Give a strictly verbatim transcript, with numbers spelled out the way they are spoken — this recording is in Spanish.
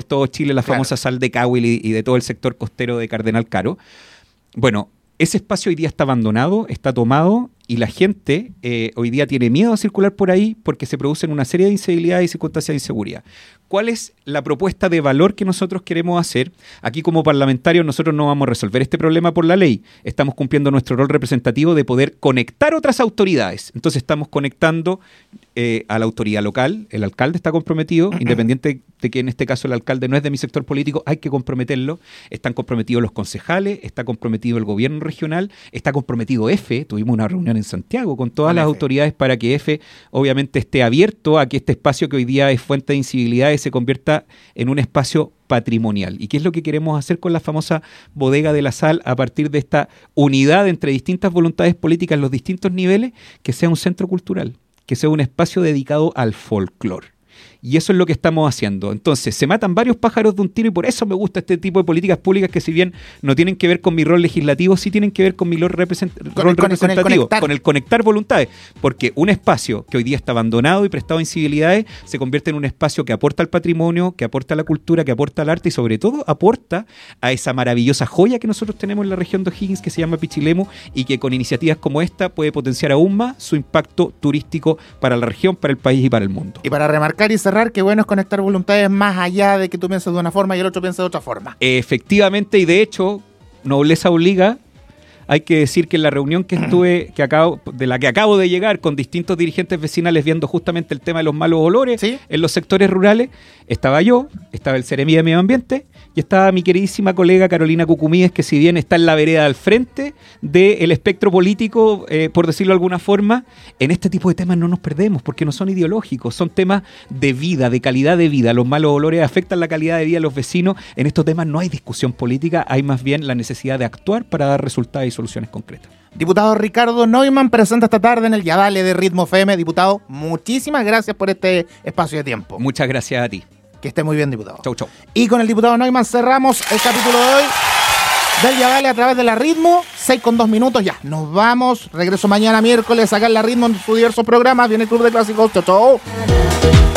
todo Chile, la famosa claro. sal de Cahuil y, y de todo el sector costero de Cardenal Caro. Bueno, ese espacio hoy día está abandonado, está tomado, y la gente eh, hoy día tiene miedo a circular por ahí porque se producen una serie de incivilidades y circunstancias de inseguridad. ¿Cuál es la propuesta de valor que nosotros queremos hacer? Aquí como parlamentarios nosotros no vamos a resolver este problema por la ley. Estamos cumpliendo nuestro rol representativo de poder conectar otras autoridades. Entonces estamos conectando eh, a la autoridad local. El alcalde está comprometido, independiente de que en este caso el alcalde no es de mi sector político, hay que comprometerlo. Están comprometidos los concejales, está comprometido el gobierno regional, está comprometido EFE. Tuvimos una reunión en Santiago con todas con las F. autoridades para que EFE obviamente esté abierto a que este espacio que hoy día es fuente de incivilidades se convierta en un espacio patrimonial. ¿Y qué es lo que queremos hacer con la famosa bodega de la sal a partir de esta unidad entre distintas voluntades políticas en los distintos niveles? Que sea un centro cultural, que sea un espacio dedicado al folclore. Y eso es lo que estamos haciendo. Entonces, se matan varios pájaros de un tiro y por eso me gusta este tipo de políticas públicas que si bien no tienen que ver con mi rol legislativo, sí tienen que ver con mi rol, represent- con rol el, con representativo, el con, el con el conectar voluntades. Porque un espacio que hoy día está abandonado y prestado a incivilidades se convierte en un espacio que aporta al patrimonio, que aporta a la cultura, que aporta al arte y sobre todo aporta a esa maravillosa joya que nosotros tenemos en la región de O'Higgins que se llama Pichilemu y que con iniciativas como esta puede potenciar aún más su impacto turístico para la región, para el país y para el mundo. Y para remarcar y cerrar, qué bueno es conectar voluntades más allá de que tú pienses de una forma y el otro piense de otra forma. Efectivamente, y de hecho, nobleza obliga. Hay que decir que en la reunión que estuve, que acabo, de la que acabo de llegar con distintos dirigentes vecinales viendo justamente el tema de los malos olores ¿sí? en los sectores rurales, estaba yo, estaba el Seremi de Medio Ambiente y estaba mi queridísima colega Carolina Cucumíes, que si bien está en la vereda al frente del espectro político, eh, por decirlo de alguna forma, en este tipo de temas no nos perdemos porque no son ideológicos, son temas de vida, de calidad de vida. Los malos olores afectan la calidad de vida de los vecinos. En estos temas no hay discusión política, hay más bien la necesidad de actuar para dar resultados y soluciones concretas. Diputado Ricardo Neumann, presente esta tarde en el Yadale de Ritmo F M. Diputado, muchísimas gracias por este espacio de tiempo. Muchas gracias a ti. Que esté muy bien, diputado. Chau, chau. Y con el diputado Neumann cerramos el capítulo de hoy del Yadale a través de la Ritmo. seis con dos minutos ya. Nos vamos. Regreso mañana miércoles a sacar la Ritmo en sus diversos programas. Viene el Club de Clásicos. Chau, chau.